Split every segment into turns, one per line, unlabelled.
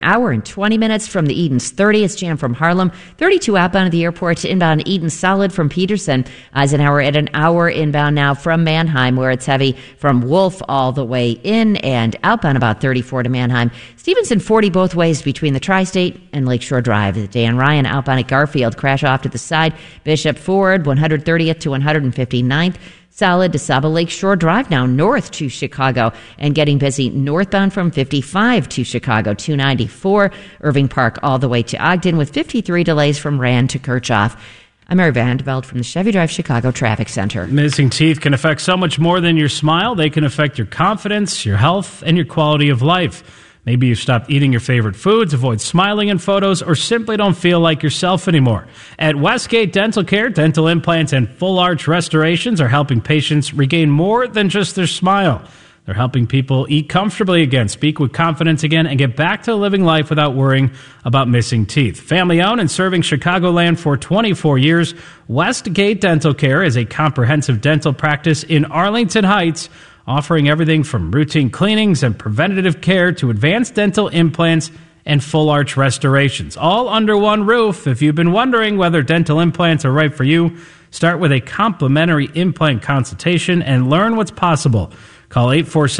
hour and 20 minutes from the Edens. 30, it's jammed from Harlem. 32 outbound of the airport to inbound Eden, solid from Peterson. Eisenhower at an hour inbound now from Mannheim, where it's heavy from Wolf all the way in, and outbound about 34 to Mannheim. Stevenson 40 both ways between the Tri-State and Lakeshore Drive. Dan Ryan outbound at Garfield, crash off to the side. Bishop Ford 130th to 159th. Solid to Saba Lakeshore Drive now north to Chicago, and getting busy northbound from 55 to Chicago, 294. Irving Park all the way to Ogden with 53 delays from Rand to Kirchhoff. I'm Mary Vandeveld from the Chevy Drive Chicago Traffic Center.
Missing teeth can affect so much more than your smile. They can affect your confidence, your health, and your quality of life. Maybe you've stopped eating your favorite foods, avoid smiling in photos, or simply don't feel like yourself anymore. At Westgate Dental Care, dental implants and full arch restorations are helping patients regain more than just their smile. They're helping people eat comfortably again, speak with confidence again, and get back to living life without worrying about missing teeth. Family owned and serving Chicagoland for 24 years, Westgate Dental Care is a comprehensive dental practice in Arlington Heights, offering everything from routine cleanings and preventative care to advanced dental implants and full arch restorations, all under one roof. If you've been wondering whether dental implants are right for you, start with a complimentary implant consultation and learn what's possible. Call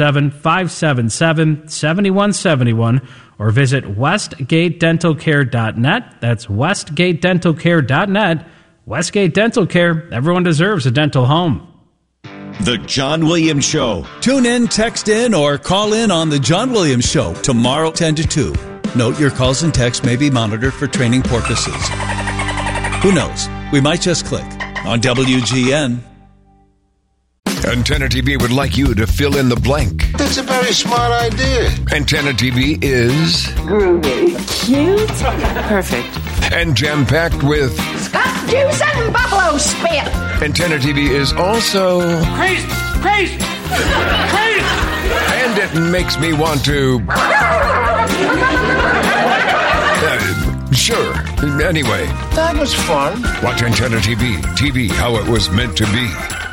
847-577-7171 or visit westgatedentalcare.net. That's westgatedentalcare.net. Westgate Dental Care. Everyone deserves a dental home.
The John Williams Show.
Tune in, text in, or call in on The John Williams Show tomorrow 10 to 2. Note your calls and texts may be monitored for training purposes. Who knows? We might just click on WGN.
Antenna TV would like you to fill in the blank.
That's a very smart idea.
Antenna TV is
groovy, cute, perfect,
and jam-packed with
Scott juice and buffalo spit.
Antenna TV is also
crazy.
And it makes me want to sure. Anyway,
that was fun.
Watch Antenna TV how it was meant to be.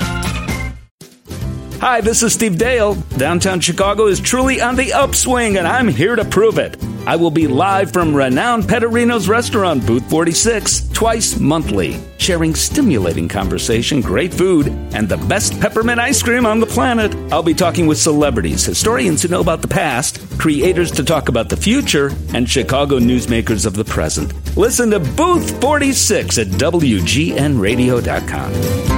Hi, this is Steve Dale. Downtown Chicago is truly on the upswing, and I'm here to prove it. I will be live from renowned Pettorino's restaurant, Booth 46, twice monthly, sharing stimulating conversation, great food, and the best peppermint ice cream on the planet. I'll be talking with celebrities, historians who know about the past, creators to talk about the future, and Chicago newsmakers of the present. Listen to Booth 46 at WGNradio.com.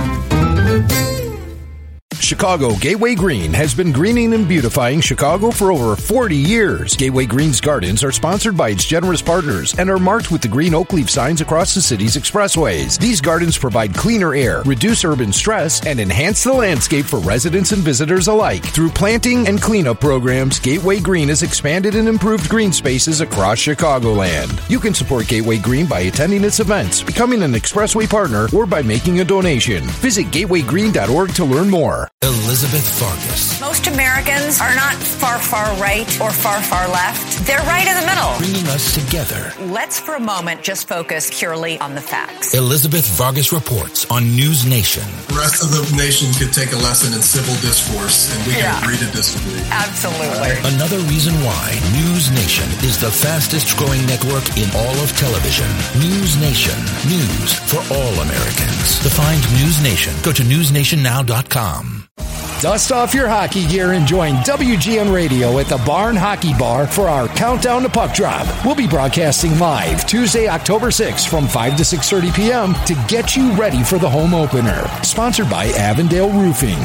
Chicago Gateway Green has been greening and beautifying Chicago for over 40 years. Gateway Green's gardens are sponsored by its generous partners and are marked with the green oak leaf signs across the city's expressways. These gardens provide cleaner air, reduce urban stress, and enhance the landscape for residents and visitors alike. Through planting and cleanup programs, Gateway Green has expanded and improved green spaces across Chicagoland. You can support Gateway Green by attending its events, becoming an expressway partner, or by making a donation. Visit gatewaygreen.org to learn more.
Elizabeth Farkas.
Most Americans are not far, far right or far, far left. They're right in the middle.
Bringing us together.
Let's for a moment just focus purely on the facts.
Elizabeth Vargas reports on News Nation.
The rest of the nation could take a lesson in civil discourse, and we can agree to disagree.
Absolutely.
Another reason why News Nation is the fastest growing network in all of television. News Nation. News for all Americans. To find News Nation, go to newsnationnow.com.
Dust off your hockey gear and join WGN Radio at the Barn Hockey Bar for our Countdown to Puck Drop. We'll be broadcasting live Tuesday, October 6th from 5 to 6:30 p.m. to get you ready for the home opener. Sponsored by Avondale Roofing.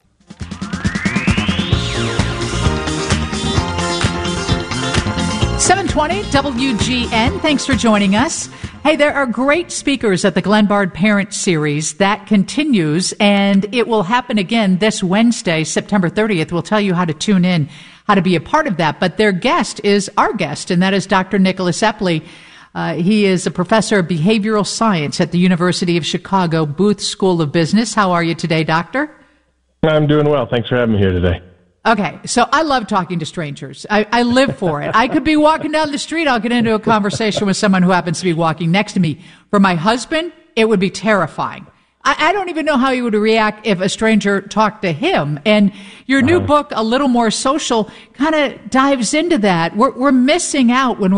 .720 WGN. Thanks for joining us. Hey, there are great speakers at the Glenbard Parent Series. That continues, and it will happen again this Wednesday, September 30th. We'll tell you how to tune in, how to be a part of that. But their guest is our guest, and that is Dr. Nicholas Epley. He is a professor of behavioral science at the University of Chicago Booth School of Business. How are you today, Doctor?
I'm doing well. Thanks for having me here today.
Okay, so I love talking to strangers. I live for it. I could be walking down the street. I'll get into a conversation with someone who happens to be walking next to me. For my husband, it would be terrifying. I don't even know how he would react if a stranger talked to him. And your new book, A Little More Social, kind of dives into that. We're missing out when